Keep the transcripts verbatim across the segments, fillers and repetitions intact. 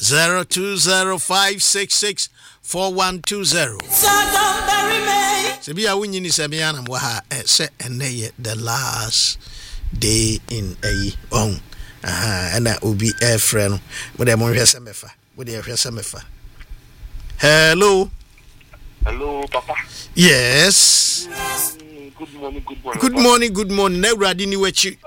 zero two zero five six six four one two zero. Sebia wunyini sebia na mwa se ene the last day in a on. Aha, ana obi air friend. Wo de mo hwese mefa. Wo de hwese mefa. Hello. Hello, Papa. Yes. Good morning, good morning. Good morning, good morning. Na uradi ni wechi.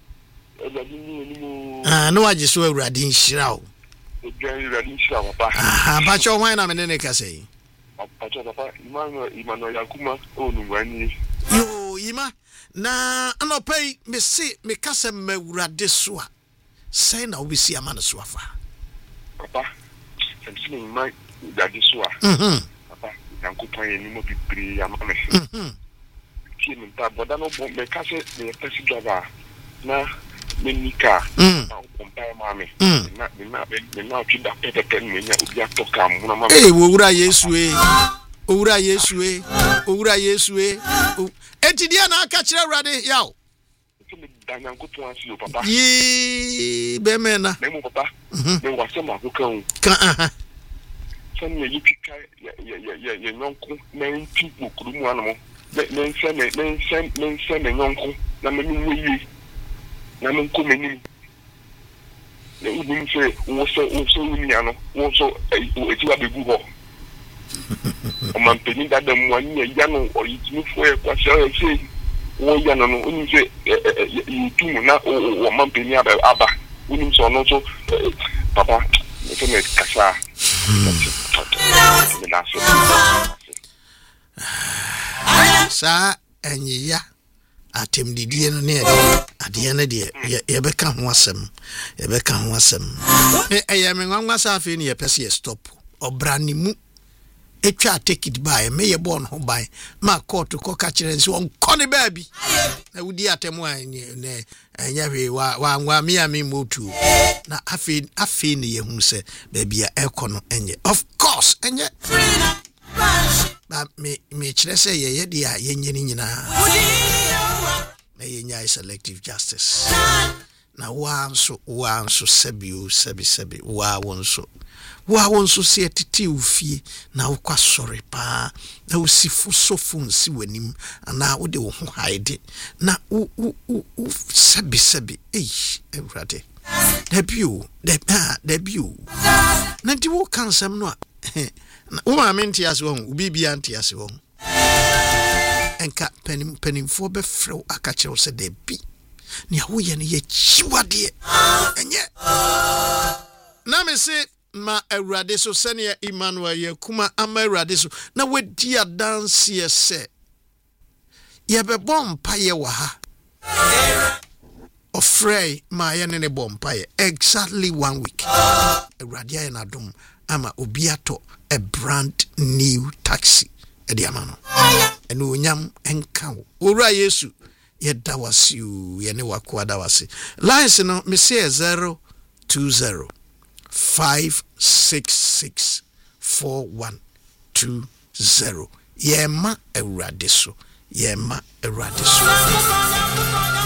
Ah, no waje so uradi nshira o. Uradi nshira papa. Ah, ba cho hwan na me ne ka sei. Papa cho papa, Emmanuel Emmanuel Yakuma onu wani. Yo, Ima. Na anopai me se me kasa me urade so a. Sei na obi si amana so afa. Papa, semsi me mai urade so a. Mhm. Papa, Yankopon eni mo bibiri amana. Mhm. Tie me ta boda no bo me kasa me taxi driver na menika mm na kompa mame mm na na me na twida pepe me nya obi atoka mo na mama eh wo wura Yesu eh owura Yesu eh owura Yesu eh enti dia na aka kire urade yaw me danyankopon asi o papa yi be me na me mo papa me wase ma ko kan kan aha san me yi pika ya ya ya ya nyonko na nti okuru mu anamo me me nse me me nse me nse me nyonko na me mu yi na me nko menim na udum se wo so wo so ni ano wo so eti wa begu ho o man peni da dem wa ni ya no o yi ni fo e kwa se se wo ya no no oni se yi tu na o man peni aba aba unim so no so papa me se me kasa sa enyiya atem didie no ne ade na de ye beka ho asem ye beka ho asem e eye me nwanwa sa afi ne ye pese ye stop obranimu etwa take it by me ye born ho by ma court ko ka kire nsi won kone ba bi na wudi atemu ne enya hwe wa wa nwa me ami motu na afi afi ne ye hu se ba bia ekono enye of course enye ba me me kire se ye ye dia ye nyini nyina na ye nya selective justice na wanso wanso sabio sabi sabi wa wonso wa wonso se titi ufie na ukwa sori pa na usifu sofu nsi wanim na wo de wo ho haide na u u u sabi sabi eh ewrade debut de ah debut na di wo kansam no a wo ma menti ase wo ubi bia nti ase wo enka penim penimfo be frew akache wo se de bi ni awo ye ne ye chiwade enye na me se ma awurade so sene Emmanuel Yakuma ama awurade so na wadi adanse ye se ye be bompa ye wa ha ofrey ma ye ne ne bompa ye exactly one week awurade ya na dum ama obiato a brand new taxi edi amano eno onyam enka wo owura Yesu ye dawasi ye ne wakwa dawasi lines no me say zero two zero five six six four one two zero yema awurade so yema awurade so